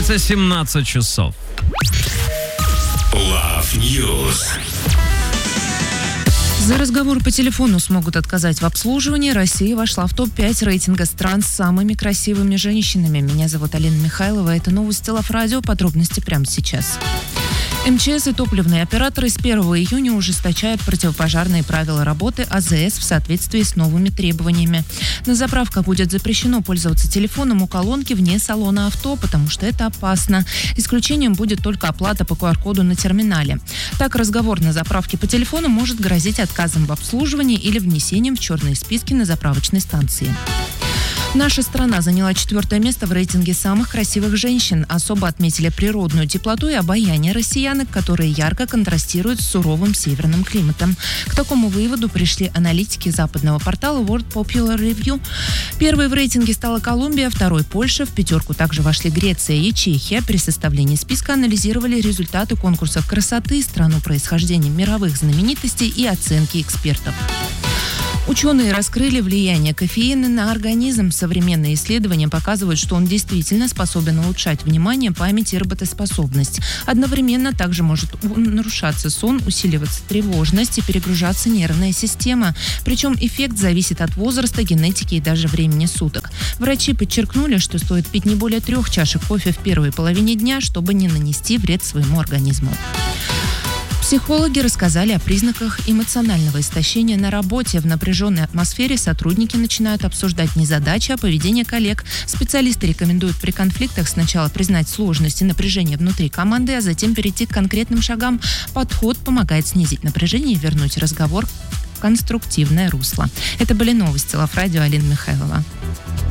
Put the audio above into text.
Получается 17 часов. Love News. За разговор по телефону смогут отказать в обслуживании. Россия вошла в топ-5 рейтинга стран с самыми красивыми женщинами. Меня зовут Алина Михайлова. Это новости Love Radio. Подробности прямо сейчас. МЧС и топливные операторы с 1 июня ужесточают противопожарные правила работы АЗС в соответствии с новыми требованиями. На заправках будет запрещено пользоваться телефоном у колонки вне салона авто, потому что это опасно. Исключением будет только оплата по QR-коду на терминале. Так, разговор на заправке по телефону может грозить отказом в обслуживании или внесением в черные списки на заправочной станции. Наша страна заняла 4-е место в рейтинге самых красивых женщин. Особо отметили природную теплоту и обаяние россиянок, которые ярко контрастируют с суровым северным климатом. К такому выводу пришли аналитики западного портала World Popular Review. Первой в рейтинге стала Колумбия, второй – Польша. В пятерку также вошли Греция и Чехия. При составлении списка анализировали результаты конкурсов красоты, страну происхождения мировых знаменитостей и оценки экспертов. Ученые раскрыли влияние кофеина на организм. Современные исследования показывают, что он действительно способен улучшать внимание, память и работоспособность. Одновременно также может нарушаться сон, усиливаться тревожность и перегружаться нервная система. Причем эффект зависит от возраста, генетики и даже времени суток. Врачи подчеркнули, что стоит пить не более 3 чашек кофе в первой половине дня, чтобы не нанести вред своему организму. Психологи рассказали о признаках эмоционального истощения на работе. В напряженной атмосфере сотрудники начинают обсуждать не задачи, а поведение коллег. Специалисты рекомендуют при конфликтах сначала признать сложность и напряжение внутри команды, а затем перейти к конкретным шагам. Подход помогает снизить напряжение и вернуть разговор в конструктивное русло. Это были новости Love Radio. Алина Михайлова.